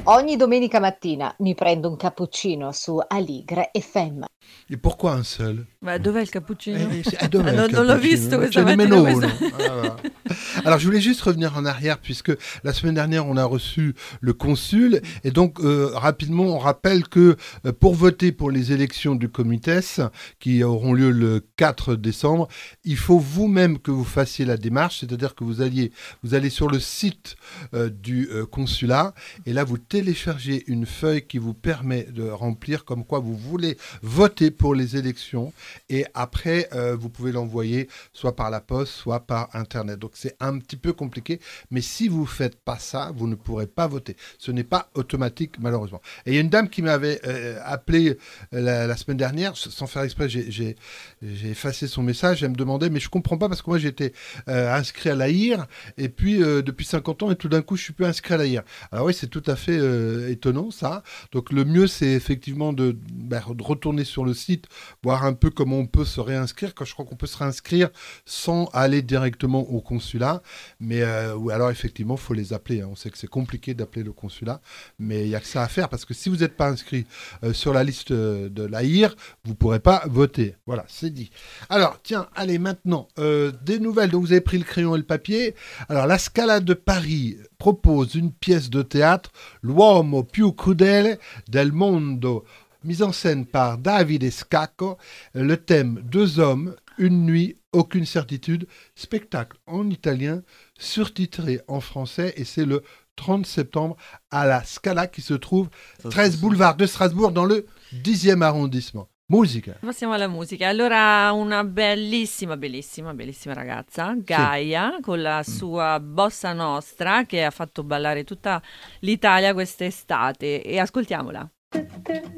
Ogni domenica mattina mi prendo un cappuccino su Aligre FM. Et pourquoi un seul? Ma dov'è il cappuccino? Dov'è il Non l'ho cappuccino? visto questa Ce n'è mattina. meno uno. Voilà. Alors, je voulais juste revenir en arrière, puisque la semaine dernière, on a reçu le consul. Et donc, rapidement, on rappelle que pour voter pour les élections du Comites, qui auront lieu le 4 décembre, il faut vous-même que vous fassiez la démarche. C'est-à-dire que vous allez sur le site du consulat. Et là, vous téléchargez une feuille qui vous permet de remplir comme quoi vous voulez voter pour les élections. Et après, vous pouvez l'envoyer soit par la poste, soit par Internet. Donc, c'est un petit peu compliqué. Mais si vous ne faites pas ça, vous ne pourrez pas voter. Ce n'est pas automatique, malheureusement. Et il y a une dame qui m'avait appelé la semaine dernière, sans faire exprès, j'ai effacé son message. Elle me demandait, mais je ne comprends pas parce que moi, j'étais inscrit à l'AIR. Et puis, depuis 50 ans, et tout d'un coup, je ne suis plus inscrit à l'AIR. Alors oui, c'est tout à fait étonnant, ça. Donc, le mieux, c'est effectivement de retourner sur le site, voir un peu comment on peut se réinscrire. Quand je crois qu'on peut se réinscrire sans aller directement au consulat. Mais ou alors, effectivement, il faut les appeler. Hein. On sait que c'est compliqué d'appeler le consulat, mais il n'y a que ça à faire parce que si vous n'êtes pas inscrit sur la liste de l'AIR, vous ne pourrez pas voter. Voilà, c'est dit. Alors, tiens, allez, maintenant, des nouvelles. Donc, vous avez pris le crayon et le papier. Alors, la Scala de Paris propose une pièce de théâtre, L'uomo più crudele del mondo, mise en scène par Davide Scacco. Le thème, 2 hommes, une nuit, aucune certitude. Spectacle en italien, surtitré en français, et c'est le 30 septembre à la Scala qui se trouve 13 boulevard de Strasbourg dans le 10e arrondissement. Musica. Passiamo alla musica. Allora, una bellissima ragazza, Gaia, con la sua bossa nostra, che ha fatto ballare tutta l'Italia quest'estate. E ascoltiamola.